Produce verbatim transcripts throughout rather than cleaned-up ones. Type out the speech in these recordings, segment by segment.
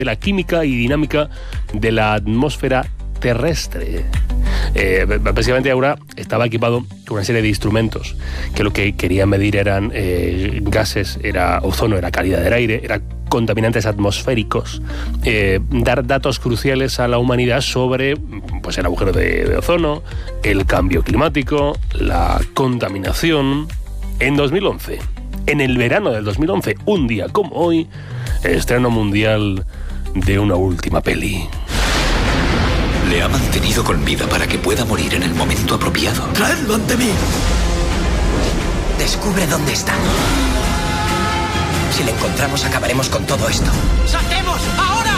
de la química y dinámica de la atmósfera terrestre. Eh, básicamente ahora estaba equipado con una serie de instrumentos que lo que querían medir eran eh, gases, era ozono, era calidad del aire, era contaminantes atmosféricos, eh, dar datos cruciales a la humanidad sobre pues, el agujero de, de ozono, el cambio climático, la contaminación. En dos mil once, en el verano del dos mil once, un día como hoy, estreno mundial de una última peli. Le ha mantenido con vida para que pueda morir en el momento apropiado. ¡Traedlo ante mí! Descubre dónde está. Si le encontramos, acabaremos con todo esto. ¡Saltemos! ¡Ahora!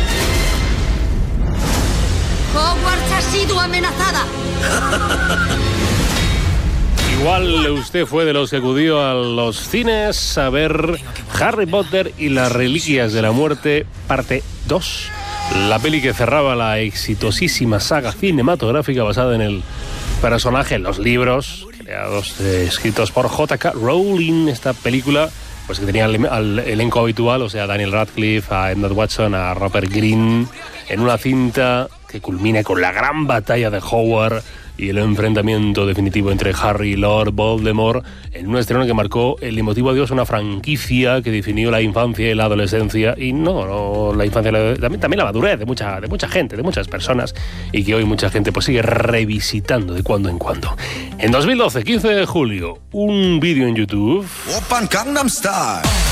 Hogwarts ha sido amenazada. Igual usted fue de los que acudió a los cines a ver Harry Potter y las Reliquias de la Muerte, parte dos. La peli que cerraba la exitosísima saga cinematográfica basada en el personaje, en los libros, creados, eh, escritos por J K Rowling. Esta película, pues que tenía al, al elenco habitual, o sea, Daniel Radcliffe, a Emma Watson, a Rupert Grint, en una cinta que culmina con la gran batalla de Hogwarts y el enfrentamiento definitivo entre Harry y Lord Voldemort, en un estreno que marcó el emotivo adiós a una franquicia que definió la infancia y la adolescencia, y no, no la infancia, la, también, también la madurez de mucha, de mucha gente, de muchas personas, y que hoy mucha gente pues sigue revisitando de cuando en cuando. En dos mil doce, quince de julio, un vídeo en YouTube. Open Gangnam Style.